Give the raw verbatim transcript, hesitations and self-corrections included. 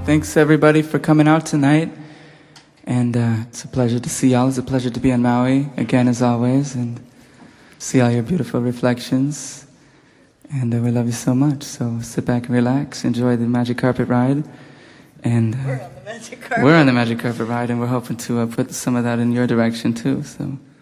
Thanks everybody for coming out tonight. And uh, it's a pleasure to see y'all. It's a pleasure to be on Maui again as always and see all your beautiful reflections. And uh, we love you so much. So sit back and relax, enjoy the magic carpet ride. And uh, we're on the magic carpet. We're on the magic carpet ride, and we're hoping to uh, put some of that in your direction too. So.